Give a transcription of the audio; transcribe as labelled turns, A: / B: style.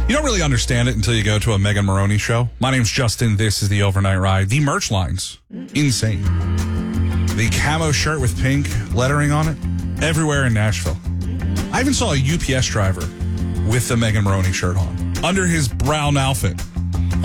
A: You don't really understand it until you go to a Megan Maroney show. My name's Justin. This is the Overnight Ride. The merch line's insane. The camo shirt with pink lettering on it, everywhere in Nashville. I even saw a UPS driver with the Megan Maroney shirt on, under his brown outfit.